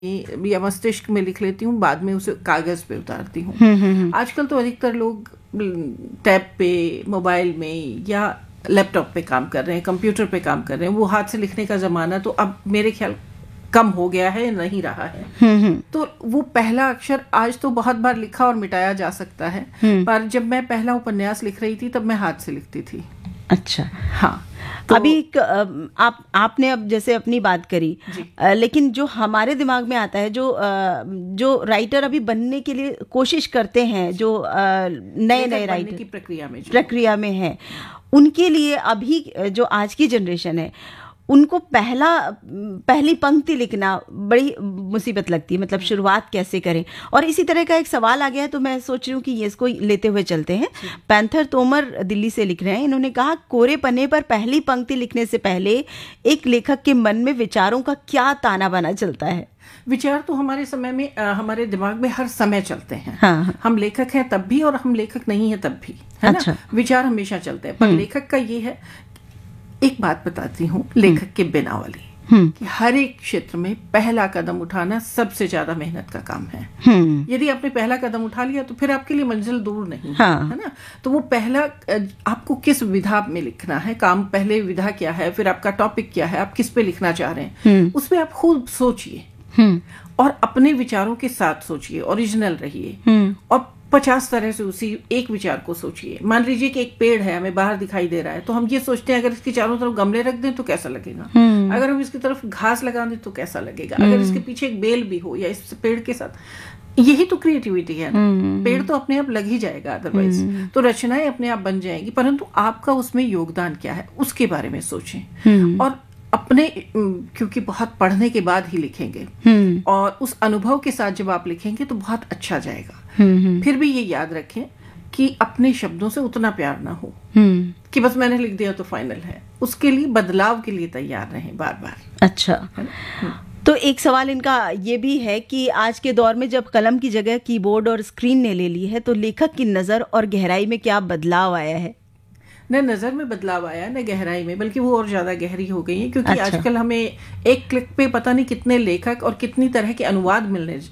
या मस्तिष्क में लिख लेती हूँ, बाद में उसे कागज पे उतारती हूँ। आजकल तो अधिकतर लोग टैब पे, मोबाइल में या लैपटॉप पे काम कर रहे हैं, कंप्यूटर पे काम कर रहे हैं। वो हाथ से लिखने का जमाना तो अब मेरे ख्याल कम हो गया है, नहीं रहा है। तो वो पहला अक्षर आज तो बहुत बार लिखा और मिटाया जा सकता है, पर जब मैं पहला उपन्यास लिख रही थी तब मैं हाथ से लिखती थी। अच्छा, हाँ। तो अभी आपने अब जैसे अपनी बात करी, लेकिन जो हमारे दिमाग में आता है, जो राइटर अभी बनने के लिए कोशिश करते हैं, जो नए राइटर की प्रक्रिया में है, उनके लिए अभी जो आज की जनरेशन है, उनको पहली पंक्ति लिखना बड़ी मुसीबत लगती है। मतलब शुरुआत कैसे करें। और इसी तरह का एक सवाल आ गया है, तो मैं सोच रही हूँ कि ये इसको लेते हुए चलते हैं। पैंथर तोमर दिल्ली से लिख रहे हैं। इन्होंने कहा, कोरे पन्ने पर पहली पंक्ति लिखने से पहले एक लेखक के मन में विचारों का क्या ताना बाना चलता है? विचार तो हमारे समय में, हमारे दिमाग में हर समय चलते हैं। हाँ। हम लेखक हैं तब भी और हम लेखक नहीं हैं तब भी, है ना? विचार हमेशा चलते हैं। पर लेखक का ये है, एक बात बताती हूँ लेखक के बिना वाली, कि हर एक क्षेत्र में पहला कदम उठाना सबसे ज्यादा मेहनत का काम है। यदि आपने पहला कदम उठा लिया तो फिर आपके लिए मंजिल दूर नहीं है, है ना? तो वो पहला, आपको किस विधा में लिखना है, काम पहले विधा क्या है, फिर आपका टॉपिक क्या है, आप किस पे लिखना चाह रहे हैं, उस पर आप खूब सोचिए और अपने विचारों के साथ सोचिए, ओरिजिनल रहिए और 50 तरह से उसी एक विचार को सोचिए। मान लीजिए कि एक पेड़ है, हमें बाहर दिखाई दे रहा है, तो हम ये सोचते हैं अगर इसके चारों तरफ गमले रख दें तो कैसा लगेगा, अगर हम इसकी तरफ घास लगा दें तो कैसा लगेगा, अगर इसके पीछे एक बेल भी हो या इस पेड़ के साथ। यही तो क्रिएटिविटी है ना। पेड़ तो अपने आप लग ही जाएगा, अदरवाइज तो रचनाएं अपने आप बन जाएंगी, परंतु आपका उसमें योगदान क्या है उसके बारे में सोचें। और अपने, क्योंकि बहुत पढ़ने के बाद ही लिखेंगे और उस अनुभव के साथ जब आप लिखेंगे तो बहुत अच्छा जाएगा। फिर भी ये याद रखें कि अपने शब्दों से उतना प्यार ना हो कि बस मैंने लिख दिया तो फाइनल है। उसके लिए, बदलाव के लिए तैयार रहें बार बार। अच्छा, तो एक सवाल इनका ये भी है कि आज के दौर में जब कलम की जगह कीबोर्ड और स्क्रीन ने ले ली है, तो लेखक की नज़र और गहराई में क्या बदलाव आया है? न नज़र में बदलाव आया, न गहराई में, बल्कि वो और ज़्यादा गहरी हो गई है। क्योंकि आजकल हमें एक क्लिक पे पता नहीं कितने लेखक और कितनी तरह के अनुवाद